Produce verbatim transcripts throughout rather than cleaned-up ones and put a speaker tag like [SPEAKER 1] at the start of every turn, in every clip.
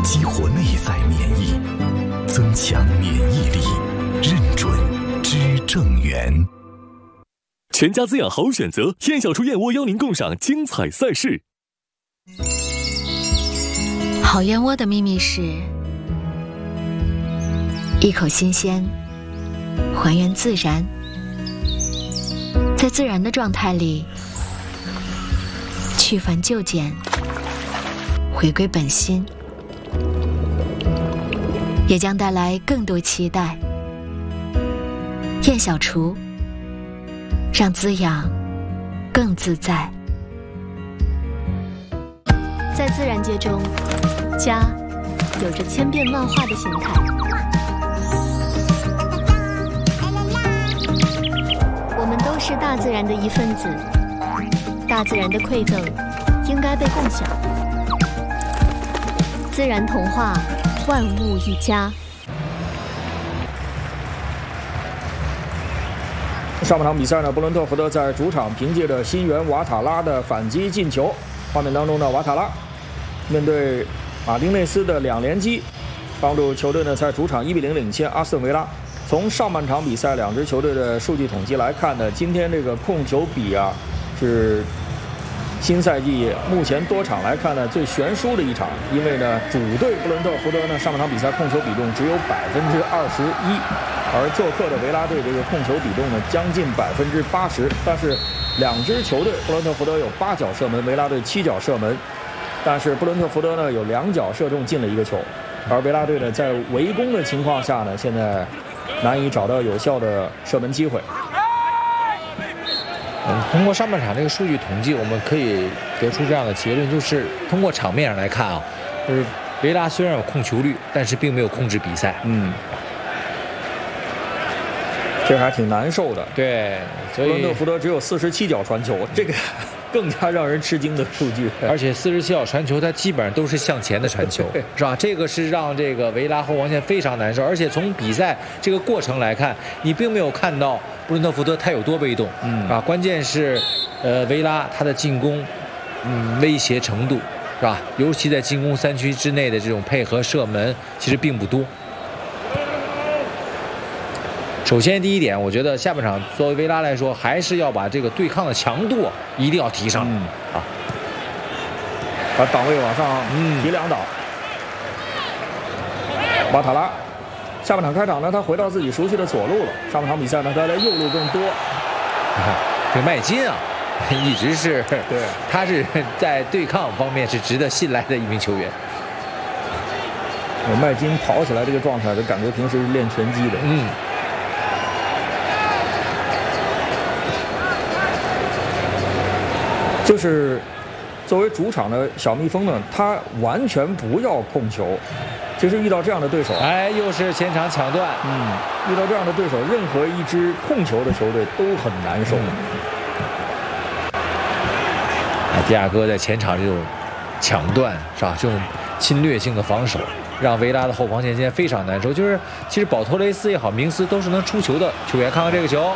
[SPEAKER 1] 激活内在免疫，增强免疫力，认准知正源。
[SPEAKER 2] 全家滋养好选择，燕小厨燕窝邀您共赏精彩赛事。
[SPEAKER 3] 好燕窝的秘密是一口新鲜，还原自然，在自然的状态里去繁就简，回归本心，也将带来更多期待。燕小厨，让滋养更自在。
[SPEAKER 4] 在自然界中，家有着千变万化的形态。我们都是大自然的一份子，大自然的馈赠应该被共享。自然童话，万物一家。
[SPEAKER 5] 上半场比赛呢，布伦特福德在主场凭借着新援瓦塔拉的反击进球。画面当中呢，瓦塔拉面对马丁内斯的两连击，帮助球队呢在主场一比零领先阿斯顿维拉。从上半场比赛两支球队的数据统计来看呢，今天这个控球比啊是新赛季目前多场来看呢最悬殊的一场，因为呢主队布伦特福德呢上半场比赛控球比重只有百分之二十一，而做客的维拉队这个控球比重呢将近百分之八十。但是两支球队，布伦特福德有八脚射门，维拉队七脚射门，但是布伦特福德呢有两脚射中进了一个球，而维拉队呢在围攻的情况下呢，现在难以找到有效的射门机会。
[SPEAKER 6] 嗯，通过上半场这个数据统计，我们可以得出这样的结论，就是通过场面上来看啊，就是维拉虽然有控球率，但是并没有控制比赛。
[SPEAKER 5] 嗯，这还挺难受的。
[SPEAKER 6] 对，所以
[SPEAKER 5] 布伦特福德只有四十七脚传球，这个更加让人吃惊的数据。
[SPEAKER 6] 而且四十七脚传球，它基本上都是向前的传球，是吧？这个是让这个维拉后防线非常难受。而且从比赛这个过程来看，你并没有看到布伦特福德他有多被动，嗯啊，关键是，呃，维拉他的进攻，嗯，威胁程度，是吧？尤其在进攻三区之内的这种配合射门，其实并不多。首先，第一点，我觉得下半场作为维拉来说，还是要把这个对抗的强度一定要提上，嗯啊，
[SPEAKER 5] 把档位往上提两档。瓦塔拉，下半场开场呢，他回到自己熟悉的左路了。上半场比赛呢，他在右路更多。
[SPEAKER 6] 你看，这麦金啊，一直是对，他是在对抗方面是值得信赖的一名球员。
[SPEAKER 5] 麦金跑起来这个状态，就感觉平时是练拳击的。嗯。就是作为主场的小蜜蜂呢，他完全不要控球。其实遇到这样的对手，
[SPEAKER 6] 哎，又是前场抢断。
[SPEAKER 5] 嗯，遇到这样的对手，任何一支控球的球队都很难受。
[SPEAKER 6] 嗯、迪亚哥在前场这种抢断是吧？这种侵略性的防守，让维拉的后防线现在非常难受。就是其实保托雷斯也好，明斯都是能出球的球员。看看这个球。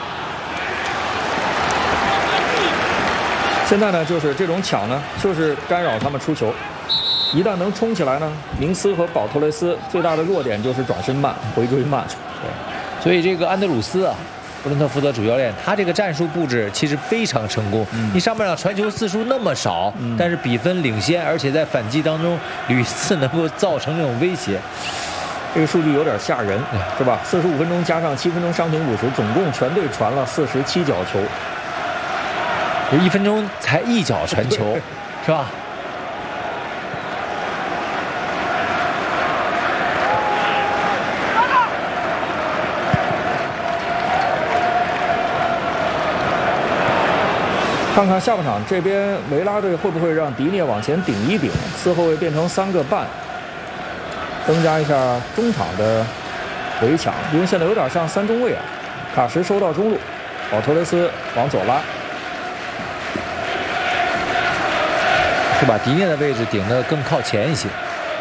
[SPEAKER 5] 现在呢，就是这种抢呢，就是干扰他们出球。一旦能冲起来呢，明斯和保托雷斯最大的弱点就是转身慢、回追慢。
[SPEAKER 6] 对，所以这个安德鲁斯啊，布伦特福德主教练，他这个战术布置其实非常成功。嗯、你上半场传球次数那么少，嗯、但是比分领先，而且在反击当中屡次能够造成这种威胁。
[SPEAKER 5] 这个数据有点吓人，是吧？四十五分钟加上七分钟伤停补时，总共全队传了四十七脚球。
[SPEAKER 6] 一分钟才一脚传球，是吧？
[SPEAKER 5] 看看下半场这边维拉队会不会让迪涅往前顶一顶，四后卫变成三个半，增加一下中场的围抢，因为现在有点像三中卫啊。卡什收到中路，保托雷斯往左拉。
[SPEAKER 6] 是把迪涅的位置顶得更靠前一些。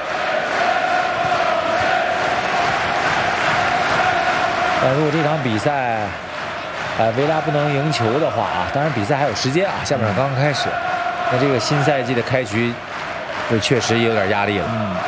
[SPEAKER 6] 呃，如果这场比赛，呃，维拉不能赢球的话啊，当然比赛还有时间啊，下半场刚刚开始，那这个新赛季的开局，就确实也有点压力了。嗯。